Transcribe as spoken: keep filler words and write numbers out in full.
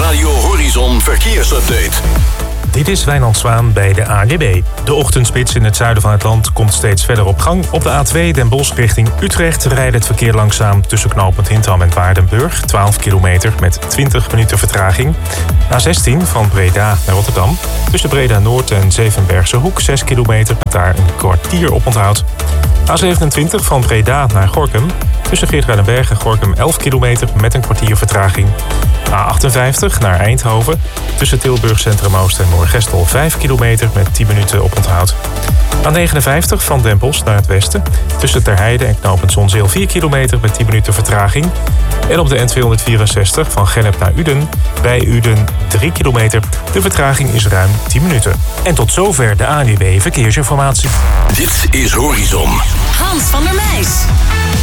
Radio Horizon Verkeersupdate. Dit is Wijnand Zwaan bij de A N W B. De ochtendspits in het zuiden van het land komt steeds verder op gang. Op de A twee Den Bosch richting Utrecht rijdt het verkeer langzaam tussen knooppunt Hintham en Waardenburg. twaalf kilometer met twintig minuten vertraging. A zestien van Breda naar Rotterdam. Tussen Breda Noord en Zevenbergse Hoek zes kilometer met daar een kwartier op onthoud. A zevenentwintig van Breda naar Gorinchem. Tussen Geertruidenberg en Gorinchem elf kilometer met een kwartier vertraging. A achtenvijftig naar Eindhoven. Tussen Tilburg Centrum Oost en Moorgestel vijf kilometer met tien minuten op onthoud. A negenenvijftig van Den Bosch naar het westen. Tussen Terheide en knooppunt Zonzeel vier kilometer met tien minuten vertraging. En op de N tweehonderdvierenzestig van Gennep naar Uden. Bij Uden drie kilometer. De vertraging is ruim tien minuten. En tot zover de A N W B Verkeersinformatie. Dit is Horizon. Hans van der Meijs.